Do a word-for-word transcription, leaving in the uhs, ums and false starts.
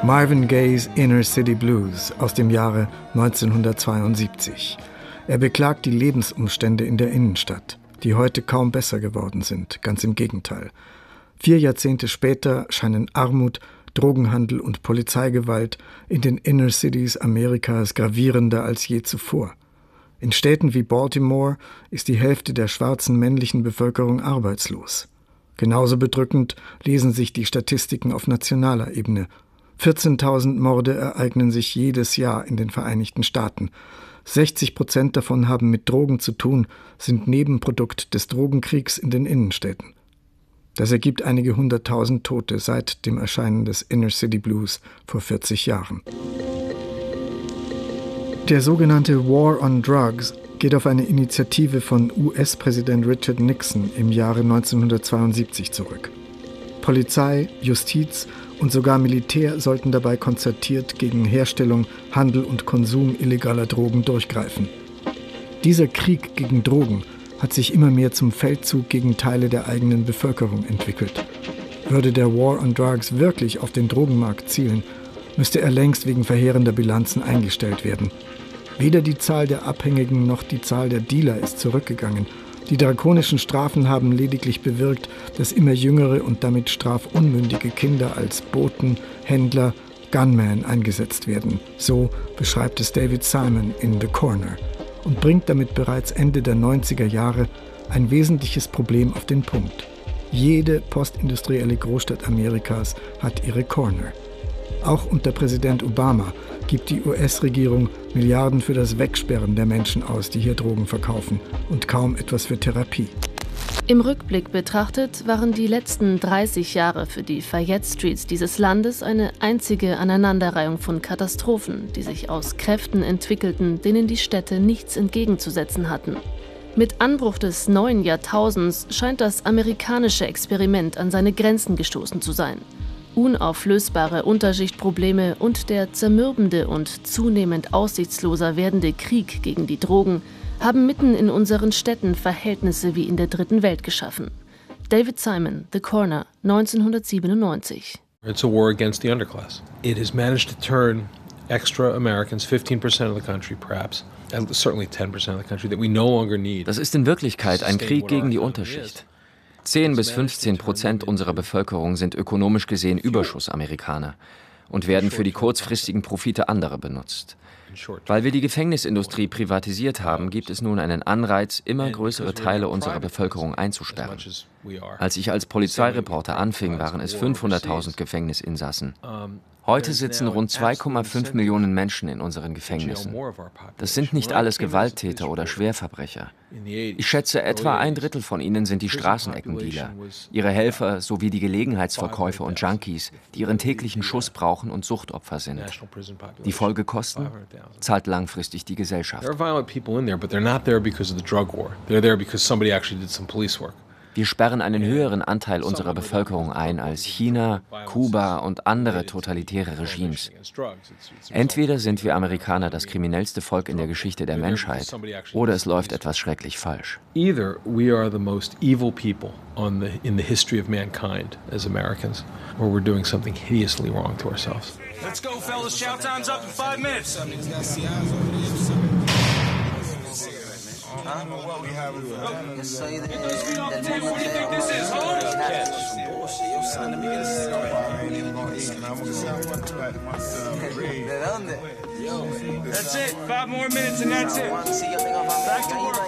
Marvin Gaye's Inner City Blues aus dem Jahre neunzehnhundertzweiundsiebzig. Er beklagt die Lebensumstände in der Innenstadt, die heute kaum besser geworden sind, ganz im Gegenteil. Vier Jahrzehnte später scheinen Armut, Drogenhandel und Polizeigewalt in den Inner Cities Amerikas gravierender als je zuvor. In Städten wie Baltimore ist die Hälfte der schwarzen männlichen Bevölkerung arbeitslos. Genauso bedrückend lesen sich die Statistiken auf nationaler Ebene. vierzehntausend Morde ereignen sich jedes Jahr in den Vereinigten Staaten. sechzig Prozent davon haben mit Drogen zu tun, sind Nebenprodukt des Drogenkriegs in den Innenstädten. Das ergibt einige hunderttausend Tote seit dem Erscheinen des Inner City Blues vor vierzig Jahren. Der sogenannte War on Drugs geht auf eine Initiative von U S-Präsident Richard Nixon im Jahre neunzehnhundertzweiundsiebzig zurück. Polizei, Justiz und sogar Militär sollten dabei konzertiert gegen Herstellung, Handel und Konsum illegaler Drogen durchgreifen. Dieser Krieg gegen Drogen hat sich immer mehr zum Feldzug gegen Teile der eigenen Bevölkerung entwickelt. Würde der War on Drugs wirklich auf den Drogenmarkt zielen, müsste er längst wegen verheerender Bilanzen eingestellt werden. Weder die Zahl der Abhängigen noch die Zahl der Dealer ist zurückgegangen. Die drakonischen Strafen haben lediglich bewirkt, dass immer jüngere und damit strafunmündige Kinder als Boten, Händler, Gunmen eingesetzt werden. So beschreibt es David Simon in The Corner und bringt damit bereits Ende der neunziger Jahre ein wesentliches Problem auf den Punkt. Jede postindustrielle Großstadt Amerikas hat ihre Corner. Auch unter Präsident Obama gibt die U S-Regierung Milliarden für das Wegsperren der Menschen aus, die hier Drogen verkaufen, und kaum etwas für Therapie. Im Rückblick betrachtet waren die letzten dreißig Jahre für die Fayette Streets dieses Landes eine einzige Aneinanderreihung von Katastrophen, die sich aus Kräften entwickelten, denen die Städte nichts entgegenzusetzen hatten. Mit Anbruch des neuen Jahrtausends scheint das amerikanische Experiment an seine Grenzen gestoßen zu sein. Unauflösbare Unterschichtprobleme und der zermürbende und zunehmend aussichtsloser werdende Krieg gegen die Drogen haben mitten in unseren Städten Verhältnisse wie in der Dritten Welt geschaffen. David Simon, The Corner, neunzehnhundertsiebenundneunzig. It's a war against the underclass. It has managed to turn extra Americans, fifteen percent of the country perhaps, and certainly ten percent of the country that we no longer need. Das ist in Wirklichkeit ein Krieg gegen die Unterschicht. zehn bis fünfzehn Prozent unserer Bevölkerung sind ökonomisch gesehen Überschussamerikaner und werden für die kurzfristigen Profite anderer benutzt. Weil wir die Gefängnisindustrie privatisiert haben, gibt es nun einen Anreiz, immer größere Teile unserer Bevölkerung einzusperren. Als ich als Polizeireporter anfing, waren es fünfhunderttausend Gefängnisinsassen. Heute sitzen rund zwei Komma fünf Millionen Menschen in unseren Gefängnissen. Das sind nicht alles Gewalttäter oder Schwerverbrecher. Ich schätze, etwa ein Drittel von ihnen sind die Straßeneckendealer, ihre Helfer sowie die Gelegenheitsverkäufer und Junkies, die ihren täglichen Schuss brauchen und Suchtopfer sind. Die Folgekosten zahlt langfristig die Gesellschaft. Wir sperren einen höheren Anteil unserer Bevölkerung ein als China, Kuba und andere totalitäre Regimes. Entweder sind wir Amerikaner das kriminellste Volk in der Geschichte der Menschheit, oder es läuft etwas schrecklich falsch. Either we are the most evil people on the, in the history of mankind as Americans, or we're doing something hideously wrong to ourselves. Let's go, fellas. Shout time's up in five minutes. I don't know what we have. Yes, so you think this is, home? Some bullshit. Yo, son, let me get a cigarette. I ain't even gonna eat, man. I'm gonna go back to myself. That's it. Five more minutes and that's it. Back to work.